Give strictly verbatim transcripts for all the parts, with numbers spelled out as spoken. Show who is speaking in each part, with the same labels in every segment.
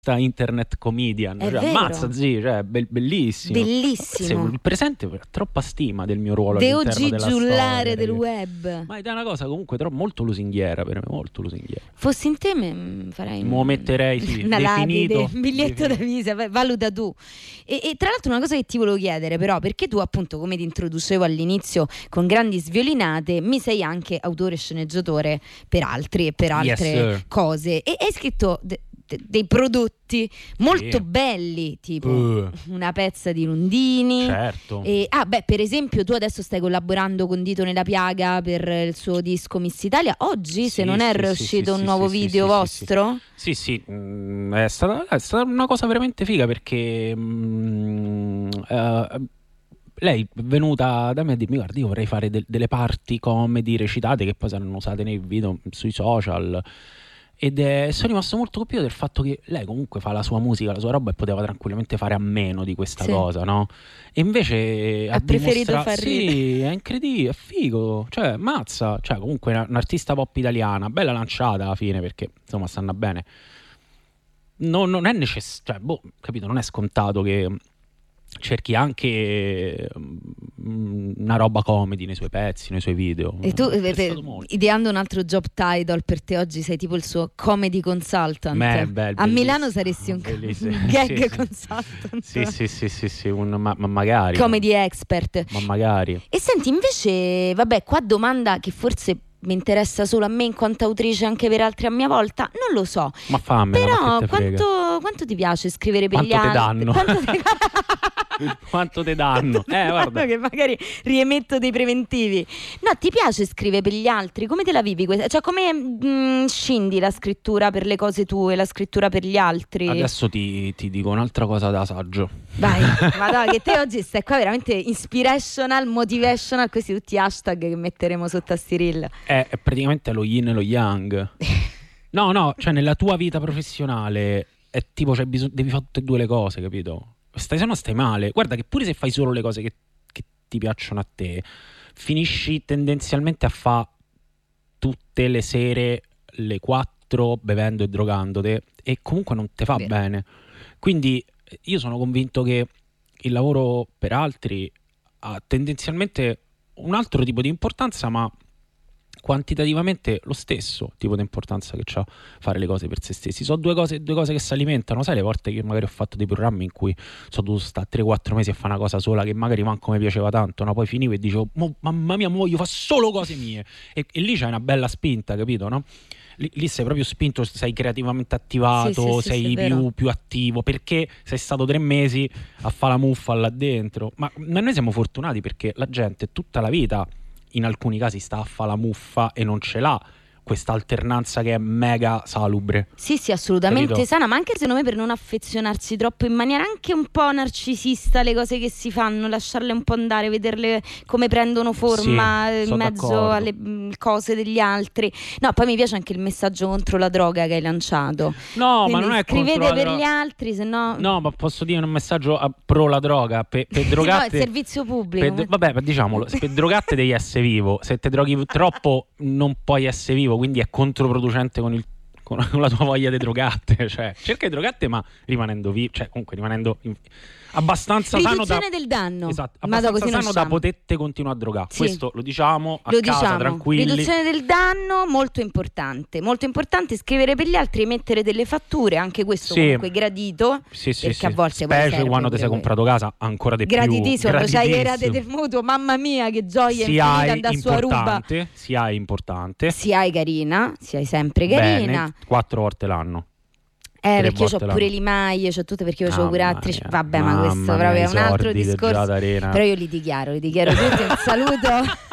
Speaker 1: internet comedian,
Speaker 2: È
Speaker 1: cioè,
Speaker 2: vero.
Speaker 1: ammazza zii, cioè, be- bellissimo.
Speaker 2: Bellissimo.
Speaker 1: Il presente ha troppa stima del mio ruolo
Speaker 2: De
Speaker 1: all'interno
Speaker 2: oggi
Speaker 1: della
Speaker 2: giullare
Speaker 1: storia,
Speaker 2: del
Speaker 1: che-
Speaker 2: web.
Speaker 1: Ma è una cosa comunque troppo, molto lusinghiera per me, molto lusinghiera.
Speaker 2: Fossi in te me farei
Speaker 1: Mo' metterei, sì,
Speaker 2: una
Speaker 1: definito,
Speaker 2: lapide, un biglietto da
Speaker 1: definito.
Speaker 2: visita, vai, valuta tu. E, e tra l'altro una cosa che ti volevo chiedere però, perché tu appunto, come ti introducevo all'inizio con grandi sviolinate, mi sei anche autore e sceneggiatore per altri e per
Speaker 1: Yes,
Speaker 2: altre
Speaker 1: sir.
Speaker 2: cose, e hai scritto de- de- dei prodotti molto
Speaker 1: Sì.
Speaker 2: belli, tipo
Speaker 1: Uh,
Speaker 2: Una pezza di Rondini.
Speaker 1: certo.
Speaker 2: E, ah beh, per esempio tu adesso stai collaborando con Dito nella Piaga per il suo disco Miss Italia. Oggi, se
Speaker 1: Sì,
Speaker 2: non è
Speaker 1: sì, sì,
Speaker 2: uscito
Speaker 1: sì,
Speaker 2: un nuovo
Speaker 1: sì, sì,
Speaker 2: video
Speaker 1: sì, sì,
Speaker 2: vostro?
Speaker 1: Sì, sì, mm, è stata, è stata una cosa veramente figa perché mm, eh, lei è venuta da me a dirmi: guarda, io vorrei fare del- delle parti comedy recitate che poi saranno usate nei video sui social. Ed è, sono rimasto molto colpito del fatto che lei comunque fa la sua musica, la sua roba, e poteva tranquillamente fare a meno di questa
Speaker 2: Sì.
Speaker 1: cosa, no? E invece
Speaker 2: Ha preferito
Speaker 1: dimostra-
Speaker 2: far
Speaker 1: sì, è incredibile, è figo, cioè mazza, cioè comunque una- un'artista pop italiana, bella lanciata alla fine perché insomma stanno bene. Non, non è necessario, cioè, boh, capito, non è scontato che cerchi anche mm, una roba comedy nei suoi pezzi, nei suoi video.
Speaker 2: E tu,
Speaker 1: Ho
Speaker 2: eh,
Speaker 1: apprezzato
Speaker 2: per-
Speaker 1: molto.
Speaker 2: ideando un altro job title per te oggi, sei tipo il suo comedy consultant.
Speaker 1: Beh, beh,
Speaker 2: A Milano
Speaker 1: bellissimo,
Speaker 2: saresti un,
Speaker 1: bellissimo.
Speaker 2: un gag
Speaker 1: Sì, sì.
Speaker 2: consultant.
Speaker 1: Sì, sì, sì, sì, sì, un- ma, ma magari.
Speaker 2: Comedy expert.
Speaker 1: Ma magari.
Speaker 2: E senti, invece, vabbè, qua domanda che forse mi interessa solo a me in quanto autrice, anche per altri a mia volta, non lo so.
Speaker 1: Ma fammela, ma
Speaker 2: Però
Speaker 1: che te frega.
Speaker 2: quanto, quanto ti piace scrivere per
Speaker 1: Quanto
Speaker 2: gli
Speaker 1: te
Speaker 2: altri?
Speaker 1: danno?
Speaker 2: Quanto ti...
Speaker 1: Quanto te danno? Eh, guarda.
Speaker 2: Che magari riemetto dei preventivi. No, ti piace scrivere per gli altri? Come te la vivi questa? Cioè, come mh, scendi la scrittura per le cose tue, la scrittura per gli altri?
Speaker 1: Adesso ti, ti dico un'altra cosa da saggio.
Speaker 2: Vai, madonna, che te oggi stai qua veramente inspirational, motivational, questi tutti hashtag che metteremo sotto a sti reel.
Speaker 1: È, è praticamente lo yin e lo yang. No, no, cioè nella tua vita professionale è tipo, c'hai bisogno, devi fare tutte e due le cose, capito? Stai, se no stai male. Guarda che pure se fai solo le cose che, che ti piacciono a te, finisci tendenzialmente a fare tutte le sere le quattro bevendo e drogandoti e comunque non te fa
Speaker 2: Vero.
Speaker 1: bene. Quindi io sono convinto che il lavoro per altri ha tendenzialmente un altro tipo di importanza, ma quantitativamente lo stesso tipo di importanza che c'ha fare le cose per se stessi. Sono due cose, due cose che si alimentano. Sai le volte che io magari ho fatto dei programmi in cui sono dovuto stare tre quattro mesi a fare una cosa sola che magari manco mi piaceva tanto, no? Poi finivo e dicevo: "Mo- mamma mia, mo voglio fare solo cose mie", e, e lì c'è una bella spinta, capito, no? Lì, lì sei proprio spinto, sei creativamente attivato,
Speaker 2: Sì, sì, sì,
Speaker 1: sei
Speaker 2: sì, è vero.
Speaker 1: più, più attivo perché sei stato tre mesi a fare la muffa là dentro. Ma, ma noi siamo fortunati perché la gente tutta la vita in alcuni casi sta a fare la muffa e non ce l'ha questa alternanza che è mega salubre.
Speaker 2: Sì, sì, assolutamente
Speaker 1: Capito?
Speaker 2: sana, ma anche secondo me per non affezionarsi troppo in maniera anche un po' narcisista alle cose che si fanno, lasciarle un po' andare, vederle come prendono forma
Speaker 1: Sì,
Speaker 2: in
Speaker 1: sono
Speaker 2: mezzo
Speaker 1: d'accordo.
Speaker 2: alle mh, cose degli altri. No, poi mi piace anche il messaggio contro la droga che hai lanciato.
Speaker 1: No,
Speaker 2: Quindi
Speaker 1: ma non è
Speaker 2: scrivete
Speaker 1: contro la
Speaker 2: per
Speaker 1: dro-
Speaker 2: gli altri, se no...
Speaker 1: No, ma posso dire un messaggio a pro la droga per, per
Speaker 2: Sì, no,
Speaker 1: drogate.
Speaker 2: è servizio pubblico.
Speaker 1: Per, vabbè, ma diciamolo, se per drogate devi essere vivo. Se te droghi troppo non puoi essere vivo, quindi è controproducente con, il, con, con la tua voglia di drogate. Cioè, cerca di drogate ma rimanendo vivo, cioè comunque rimanendo in- abbastanza sano da...
Speaker 2: Riduzione del danno.
Speaker 1: Esatto,
Speaker 2: Ma da
Speaker 1: abbastanza
Speaker 2: così non
Speaker 1: sano da
Speaker 2: siamo.
Speaker 1: potette continuare a drogare.
Speaker 2: Sì.
Speaker 1: Questo lo diciamo a
Speaker 2: Lo
Speaker 1: casa,
Speaker 2: diciamo,
Speaker 1: tranquilli.
Speaker 2: riduzione del danno, molto importante, molto importante scrivere per gli altri, mettere delle fatture, anche questo
Speaker 1: Sì.
Speaker 2: comunque gradito,
Speaker 1: Sì, sì,
Speaker 2: perché
Speaker 1: sì.
Speaker 2: a volte poi
Speaker 1: specie
Speaker 2: serve
Speaker 1: quando ti
Speaker 2: pure
Speaker 1: sei
Speaker 2: quello.
Speaker 1: comprato casa, ancora di più.
Speaker 2: Graditissimo, quando c'hai le rate
Speaker 1: Graditissimo.
Speaker 2: del mutuo, mamma mia che gioia
Speaker 1: Si
Speaker 2: infinita
Speaker 1: hai
Speaker 2: andare su Aruba.
Speaker 1: importante, si hai importante.
Speaker 2: Si hai carina, si hai sempre carina.
Speaker 1: Bene, quattro volte l'anno.
Speaker 2: Eh,
Speaker 1: tre
Speaker 2: perché io ho
Speaker 1: volte
Speaker 2: pure
Speaker 1: l'anno.
Speaker 2: le maglie, c'ho tutto perché io facevo
Speaker 1: Mamma
Speaker 2: pure attrice.
Speaker 1: mia,
Speaker 2: Vabbè, ma
Speaker 1: mamma
Speaker 2: questo
Speaker 1: mia,
Speaker 2: proprio è
Speaker 1: i
Speaker 2: un altro
Speaker 1: sordi del
Speaker 2: discorso.
Speaker 1: Gelata Arena.
Speaker 2: Però io li dichiaro, li dichiaro tutti. Un saluto.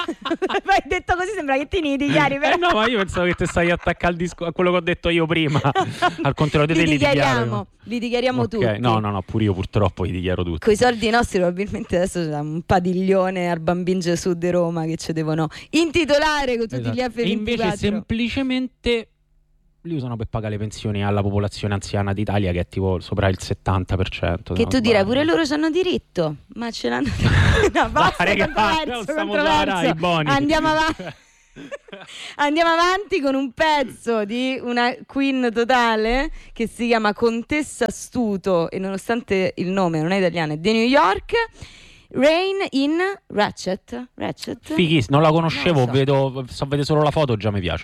Speaker 2: Poi detto così sembra che te ne dichiari, però.
Speaker 1: Eh no, ma io pensavo che te stai attaccando al disco- a quello che ho detto io prima. Al contrario di te
Speaker 2: li
Speaker 1: li
Speaker 2: dichiariamo,
Speaker 1: dichiaro.
Speaker 2: li dichiariamo
Speaker 1: Ok,
Speaker 2: tutti.
Speaker 1: no, no, no, pure io purtroppo li dichiaro tutti.
Speaker 2: Con i soldi nostri probabilmente adesso c'è un padiglione al Bambin Gesù di Roma che ci devono intitolare con tutti
Speaker 1: Esatto.
Speaker 2: gli F ventiquattro.
Speaker 1: E invece semplicemente li usano per pagare le pensioni alla popolazione anziana d'Italia, che è tipo sopra il settanta per cento.
Speaker 2: Che
Speaker 1: se
Speaker 2: tu
Speaker 1: non
Speaker 2: dirai
Speaker 1: sbaglio.
Speaker 2: pure loro c'hanno diritto, ma ce l'hanno. No, basta,
Speaker 1: Dai, raga,
Speaker 2: controverso,
Speaker 1: non stiamo
Speaker 2: controverso.
Speaker 1: sulla Rai, Boni.
Speaker 2: Andiamo avanti. Andiamo avanti con un pezzo di una queen totale che si chiama Contessa Astuto e nonostante il nome non è italiano, è di New York. Rain in Ratchet. Ratchet?
Speaker 1: Fighissimo, non la conoscevo,
Speaker 2: Non lo so.
Speaker 1: vedo, so vedere solo la foto, già mi piace.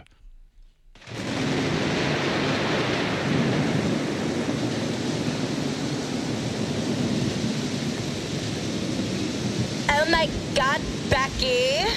Speaker 3: Oh my god, Becky.